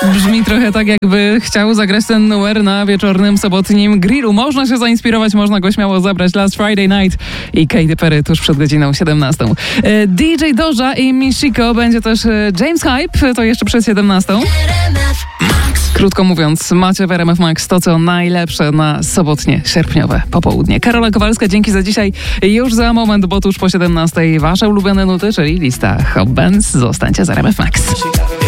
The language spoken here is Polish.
Brzmi trochę tak, jakby chciał zagrać ten numer na wieczornym, sobotnim grillu. Można się zainspirować, można go śmiało zabrać. Last Friday Night i Katy Perry tuż przed godziną 17. DJ Doja i Michiko, będzie też James Hype, to jeszcze przed 17. Krótko mówiąc, macie w RMF Max to, co najlepsze na sobotnie, sierpniowe popołudnie. Karola Kowalska, dzięki za dzisiaj. Już za moment, bo tuż po 17 wasze ulubione nuty, czyli lista Hot Bands. Zostańcie z RMF Max.